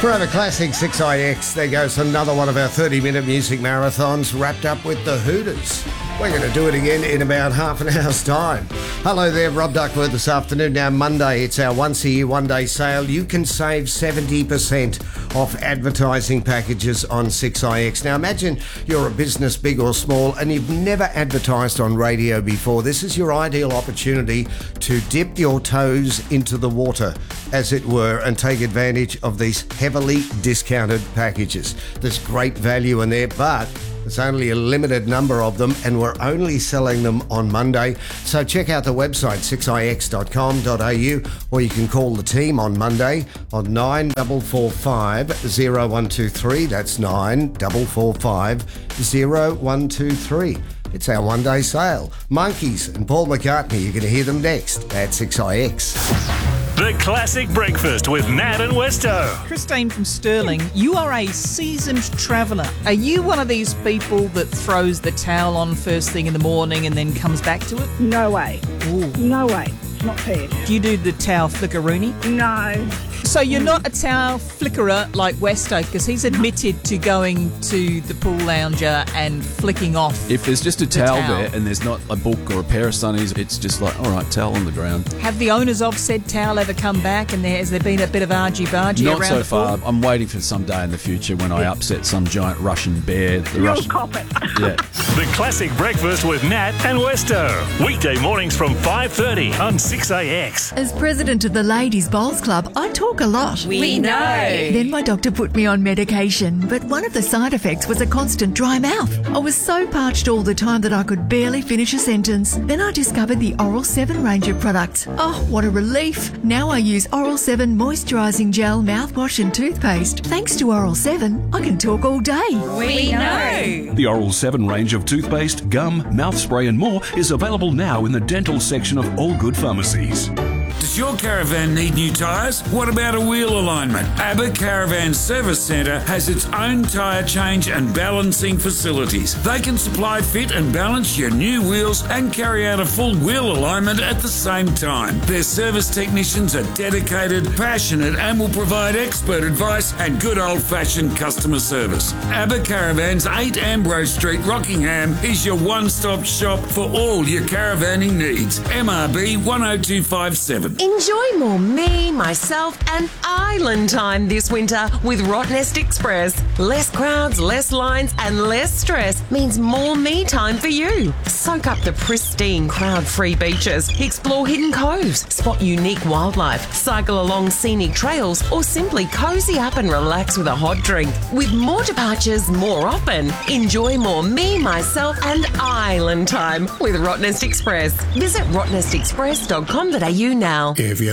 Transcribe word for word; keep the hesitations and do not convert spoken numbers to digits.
Forever Classic six I X. There goes another one of our thirty-minute music marathons, wrapped up with the Hooters. We're going to do it again in about half an hour's time. Hello there, Rob Duckworth this afternoon. Now, Monday, it's our once-a-year, one-day sale. You can save seventy percent off advertising packages on six I X. Now, imagine you're a business, big or small, and you've never advertised on radio before. This is your ideal opportunity to dip your toes into the water, as it were, and take advantage of these heavily discounted packages. There's great value in there, but there's only a limited number of them, and we're only selling them on Monday. So check out the website, six I X dot com dot a u, or you can call the team on Monday on nine four four five, zero one two three. That's nine four four five, zero one two three. It's our one-day sale. Monkeys and Paul McCartney, you're going to hear them next at six I X. The Classic Breakfast with Nat and Westo. Christine from Stirling, you are a seasoned traveller. Are you one of these people that throws the towel on first thing in the morning and then comes back to it? No way. Ooh. No way. It's not fair. Do you do the towel flickeroony? No. So you're not a towel flickerer like Westo, because he's admitted to going to the pool lounger and flicking off. If there's just a the towel, towel there and there's not a book or a pair of sunnies, it's just like, all right, towel on the ground. Have the owners of said towel ever come back, and there, has there been a bit of argy-bargy Not around so the far. pool? I'm waiting for some day in the future when I upset some giant Russian bear. The You'll Russian, cop it. yeah. The Classic Breakfast with Nat and Westo. Weekday mornings from five thirty on six A X. As president of the Ladies Bowls Club, I talk a lot. We know. Then my doctor put me on medication, but one of the side effects was a constant dry mouth. I was so parched all the time that I could barely finish a sentence. Then I discovered the Oral seven range of products. Oh, what a relief. Now I use Oral seven moisturising gel, mouthwash and toothpaste. Thanks to Oral seven, I can talk all day. We know. The Oral seven range of toothpaste, gum, mouth spray and more is available now in the dental section of all good pharmacies. Does your caravan need new tyres? What about a wheel alignment? ABBA Caravan Service Centre has its own tyre change and balancing facilities. They can supply, fit and balance your new wheels and carry out a full wheel alignment at the same time. Their service technicians are dedicated, passionate and will provide expert advice and good old-fashioned customer service. ABBA Caravans, eight Ambrose Street, Rockingham is your one-stop shop for all your caravanning needs. M R B one oh two five seven. Enjoy more me, myself and island time this winter with Rottnest Express. Less crowds, less lines and less stress means more me time for you. Soak up the pristine crowd-free beaches, explore hidden coves, spot unique wildlife, cycle along scenic trails or simply cozy up and relax with a hot drink. With more departures more often, enjoy more me, myself and island time with Rottnest Express. Visit rottnest express dot com dot a u now. If you